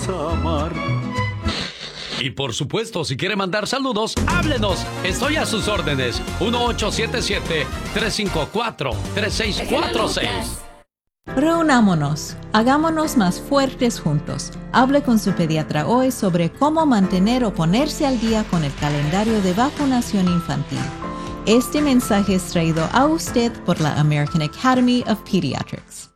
vamos a amar. Y por supuesto, si quiere mandar saludos, háblenos. Estoy a sus órdenes. 1877-354-3646. Reunámonos, hagámonos más fuertes juntos. Hable con su pediatra hoy sobre cómo mantener o ponerse al día con el calendario de vacunación infantil. Este mensaje es traído a usted por la American Academy of Pediatrics.